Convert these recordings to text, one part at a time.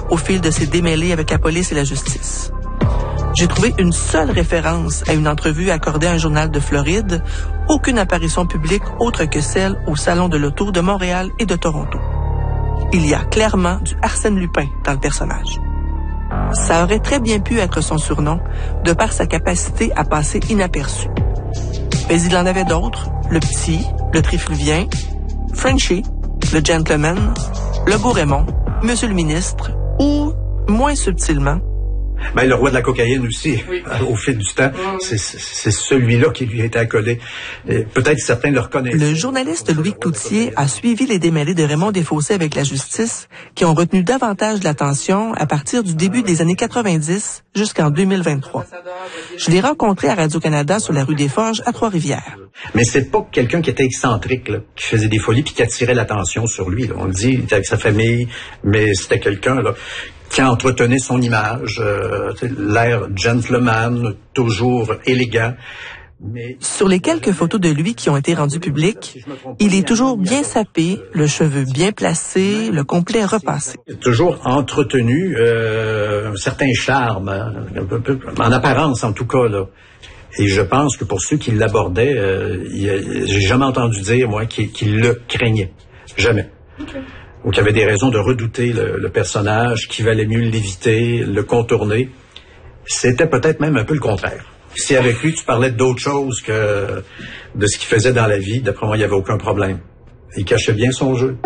au fil de ses démêlés avec la police et la justice. J'ai trouvé une seule référence à une entrevue accordée à un journal de Floride, aucune apparition publique autre que celle au Salon de l'Auto de Montréal et de Toronto. Il y a clairement du Arsène Lupin dans le personnage. Ça aurait très bien pu être son surnom, de par sa capacité à passer inaperçu. Mais il en avait d'autres, le Petit, le Trifluvien, Frenchy, le Gentleman, le Beau Raymond, Monsieur le Ministre, ou, moins subtilement, le roi de la cocaïne aussi, oui. Au fil du temps, c'est celui-là qui lui a été accolé. Peut-être certains le reconnaissent. Le journaliste Louis Cloutier a suivi les démêlés de Raymond Desfossés avec la justice, qui ont retenu davantage l'attention à partir du début des années 90 jusqu'en 2023. Je l'ai rencontré à Radio-Canada sur la rue des Forges à Trois-Rivières. Mais c'est pas quelqu'un qui était excentrique, là, qui faisait des folies puis qui attirait l'attention sur lui. Là. On le dit, il était avec sa famille, mais c'était quelqu'un là qui entretenait son image, l'air gentleman, toujours élégant. Mais sur les quelques photos de lui qui ont été rendues publiques, il est toujours bien sapé, le cheveu bien placé, le complet repassé. Toujours entretenu, un certain charme, en apparence en tout cas, là. Et je pense que pour ceux qui l'abordaient, j'ai jamais entendu dire, moi, qu'il le craignait. Jamais. Okay. Ou qu'il y avait des raisons de redouter le personnage, qu'il valait mieux l'éviter, le contourner. C'était peut-être même un peu le contraire. Si avec lui, tu parlais d'autre chose que de ce qu'il faisait dans la vie, d'après moi, il n'y avait aucun problème. Il cachait bien son jeu.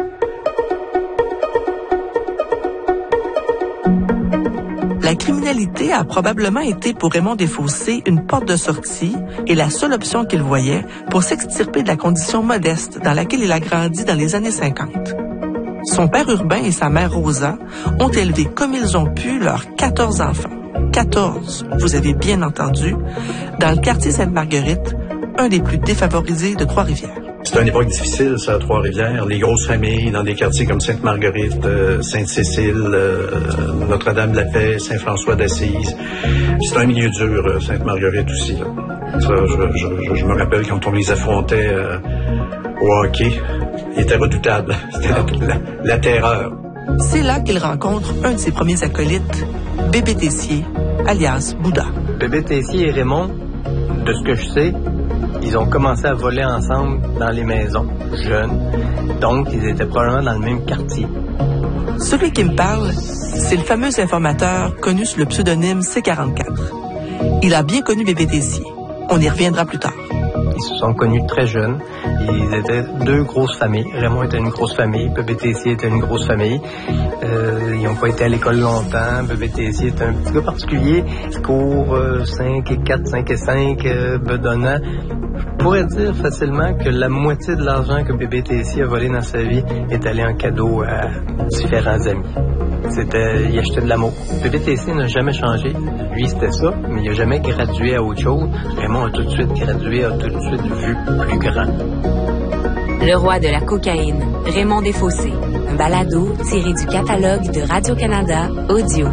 La criminalité a probablement été pour Raymond Desfossés une porte de sortie et la seule option qu'il voyait pour s'extirper de la condition modeste dans laquelle il a grandi dans les années 50. Son père Urbain et sa mère Rosa ont élevé comme ils ont pu leurs 14 enfants. 14, vous avez bien entendu, dans le quartier Sainte-Marguerite, un des plus défavorisés de Trois-Rivières. C'était une époque difficile, ça, à Trois-Rivières. Les grosses familles dans des quartiers comme Sainte-Marguerite, Sainte-Cécile, Notre-Dame-de-la-Paix, Saint-François d'Assise. C'était un milieu dur, Sainte-Marguerite aussi. Là. Ça, je me rappelle quand on les affrontait au hockey. Il était redoutable. C'était la terreur. C'est là qu'il rencontre un de ses premiers acolytes, Bébé Tessier, alias Bouddha. Bébé Tessier et Raymond, de ce que je sais, ils ont commencé à voler ensemble dans les maisons, jeunes. Donc, ils étaient probablement dans le même quartier. Celui qui me parle, c'est le fameux informateur connu sous le pseudonyme C44. Il a bien connu Bébé Tessier. On y reviendra plus tard. Ils se sont connus très jeunes. Ils étaient deux grosses familles. Raymond était une grosse famille. Bébé Tessier était une grosse famille. Ils n'ont pas été à l'école longtemps. Bébé Tessier est un petit gars particulier. Il court 5 et 4, 5 et 5, bedonnant. Je pourrais dire facilement que la moitié de l'argent que Bébé Tessier a volé dans sa vie est allé en cadeau à différents amis. Il achetait de l'amour. Bébé Tessier n'a jamais changé. Lui, c'était ça, mais il n'a jamais gradué à autre chose. Raymond a tout de suite gradué, a tout de suite vu plus grand. Le roi de la cocaïne, Raymond Desfossés. Un balado tiré du catalogue de Radio-Canada Audio.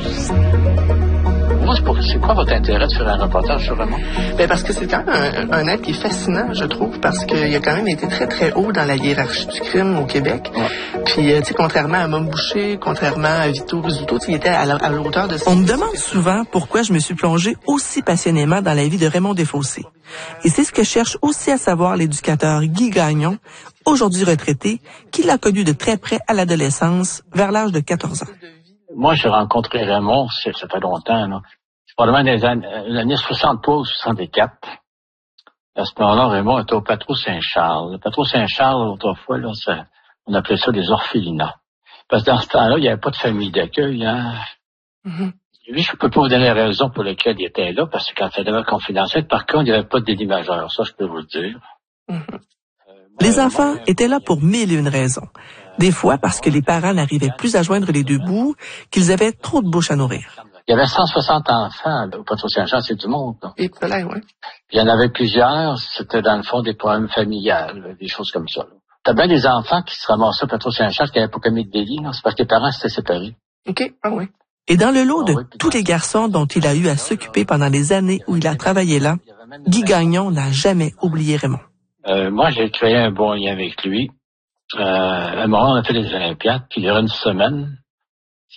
Moi, c'est quoi votre intérêt de faire un reportage sur Raymond? Parce que c'est quand même un être qui est fascinant, je trouve, parce qu'il a quand même été très, très haut dans la hiérarchie du crime au Québec. Ouais. Puis, tu sais, contrairement à Mom Boucher, contrairement à Vito Rizzuto, il était à l'auteur de... On me demande souvent pourquoi je me suis plongée aussi passionnément dans la vie de Raymond Desfossés. Et c'est ce que cherche aussi à savoir l'éducateur Guy Gagnon, aujourd'hui retraité, qui l'a connu de très près à l'adolescence, vers l'âge de 14 ans. Moi, j'ai rencontré Raymond, ça fait longtemps, là. C'est probablement dans les années 63 ou 64. À ce moment-là, Raymond était au Patro Saint-Charles. Le Patro Saint-Charles, autrefois, là, on appelait ça des orphelinats. Parce que dans ce temps-là, il n'y avait pas de famille d'accueil, hein. Mm-hmm. Lui, je peux pas vous donner la raison pour laquelle il était là, parce que quand il devait confidentiel, par contre, il n'y avait pas de délit majeur. Ça, je peux vous le dire. Mm-hmm. Les enfants étaient là pour 1001 raisons. Des fois parce que les parents n'arrivaient plus à joindre les deux bouts, qu'ils avaient trop de bouche à nourrir. Il y avait 160 enfants au Patro Saint-Charles, c'est du monde. Là. Et voilà, oui. Il y en avait plusieurs, c'était dans le fond des problèmes familiales, des choses comme ça. T'as bien des enfants qui se ramassaient au Patro Saint-Charles qui n'avaient pas commis de délit, là. C'est parce que les parents s'étaient séparés. OK, ah oui. Et dans le lot de tous les garçons dont il a eu à s'occuper pendant les années où il a travaillé là, Guy Gagnon n'a jamais oublié Raymond. Moi, j'ai créé un bon lien avec lui. À un moment, on a fait les Olympiades, puis il y a une semaine,